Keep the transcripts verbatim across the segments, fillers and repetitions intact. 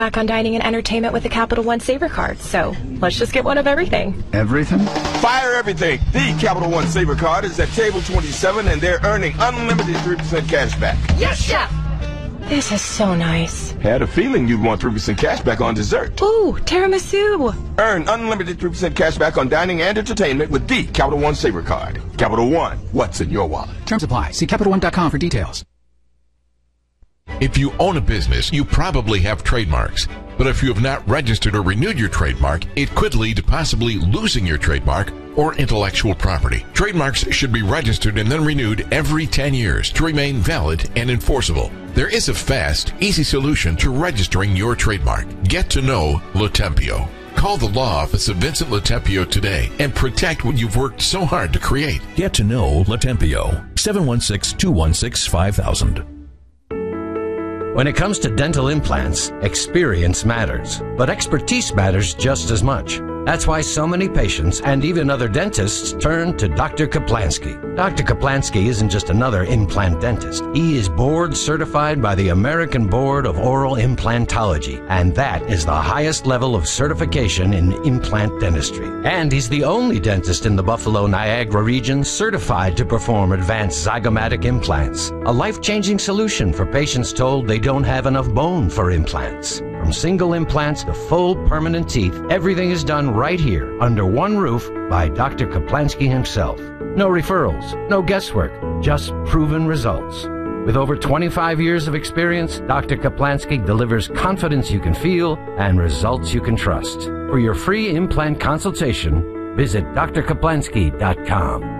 back on dining and entertainment with the Capital One Saver card, so let's just get one of everything. Everything? Fire everything. The Capital One Saver card is at table twenty-seven, and they're earning unlimited three percent cash back. Yes, chef! This is so nice. Had a feeling you'd want three percent cash back on dessert. Ooh, tiramisu. Earn unlimited three percent cash back on dining and entertainment with the Capital One Saver card. Capital One, what's in your wallet? Terms apply. See Capital One dot com for details. If you own a business, you probably have trademarks. But if you have not registered or renewed your trademark, it could lead to possibly losing your trademark or intellectual property. Trademarks should be registered and then renewed every ten years to remain valid and enforceable. There is a fast, easy solution to registering your trademark. Get to know Latempio. Call the law office of Vincent Latempio today and protect what you've worked so hard to create. Get to know Latempio. seven one six, two one six, five thousand. When it comes to dental implants, experience matters, but expertise matters just as much. That's why so many patients and even other dentists turn to Doctor Kaplansky. Doctor Kaplansky isn't just another implant dentist. He is board certified by the American Board of Oral Implantology, and that is the highest level of certification in implant dentistry. And he's the only dentist in the Buffalo Niagara region certified to perform advanced zygomatic implants, a life-changing solution for patients told they don't have enough bone for implants. From single implants to full permanent teeth, everything is done right here under one roof by Doctor Kaplansky himself. No referrals, no guesswork, just proven results. With over twenty-five years of experience, Doctor Kaplansky delivers confidence you can feel and results you can trust. For your free implant consultation, visit D R Kaplansky dot com.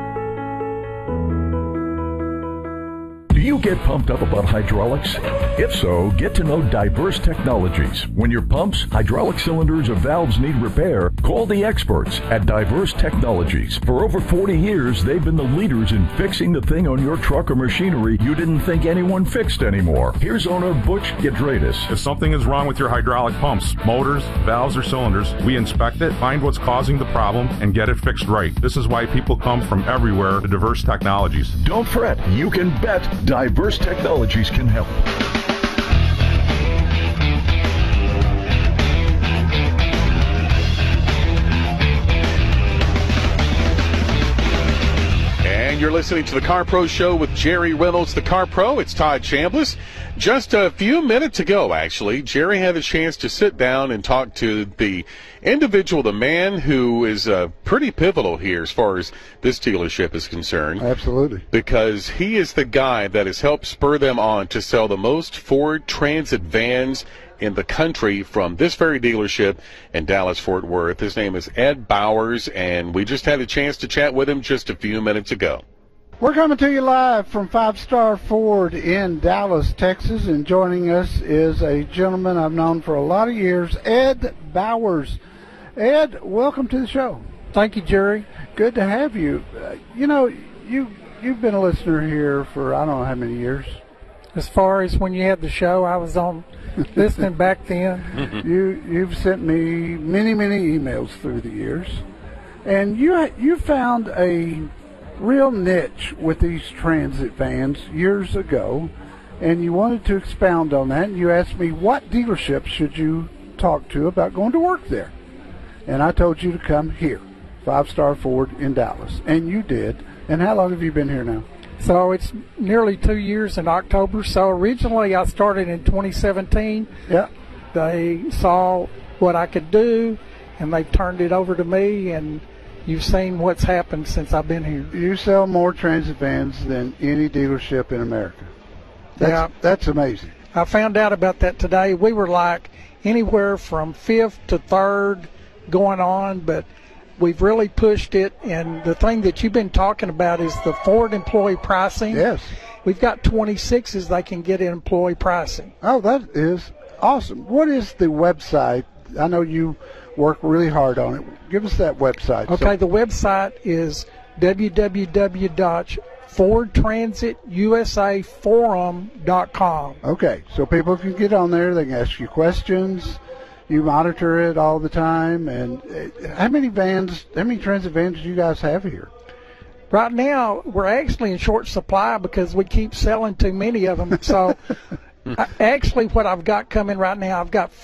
Do you get pumped up about hydraulics? If so, get to know Diverse Technologies. When your pumps, hydraulic cylinders, or valves need repair, call the experts at Diverse Technologies. For over forty years, they've been the leaders in fixing the thing on your truck or machinery you didn't think anyone fixed anymore. Here's owner Butch Gidradis. If something is wrong with your hydraulic pumps, motors, valves, or cylinders, we inspect it, find what's causing the problem, and get it fixed right. This is why people come from everywhere to Diverse Technologies. Don't fret. You can bet Diverse Technologies can help. And you're listening to the Car Pro Show with Jerry Reynolds, the Car Pro. It's Todd Chambliss. Just a few minutes ago, actually, Jerry had a chance to sit down and talk to the individual, the man who is uh, pretty pivotal here as far as this dealership is concerned. Absolutely. Because he is the guy that has helped spur them on to sell the most Ford Transit vans in the country from this very dealership in Dallas-Fort Worth. His name is Ed Bowers, and we just had a chance to chat with him just a few minutes ago. We're coming to you live from Five Star Ford in Dallas, Texas, and joining us is a gentleman I've known for a lot of years, Ed Bowers. Ed, welcome to the show. Thank you, Jerry. Good to have you. Uh, you know, you, you've been a listener here for I don't know how many years. As far as when you had the show, I was on listening back then. You, you've sent me many, many emails through the years, and you you found a real niche with these transit vans years ago, and you wanted to expound on that, and you asked me what dealership should you talk to about going to work there, and I told you to come here, Five Star Ford in Dallas, and you did. And how long have you been here now? So it's nearly two years in October. So originally I started in twenty seventeen. Yeah. They saw what I could do, and they've turned it over to me, and you've seen what's happened since I've been here. You sell more transit vans than any dealership in America. That's, yeah. That's amazing. I found out about that today. We were like anywhere from fifth to third going on, but we've really pushed it. And the thing that you've been talking about is the Ford employee pricing. Yes. We've got twenty-sixes they can get in employee pricing. Oh, that is awesome. What is the website? I know you work really hard on it. Give us that website. Okay, so. The website is w w w dot ford transit u s a forum dot com. Okay, so people can get on there. They can ask you questions. You monitor it all the time. And how many vans, how many transit vans do you guys have here? Right now, we're actually in short supply because we keep selling too many of them. So I, actually, what I've got coming right now, I've got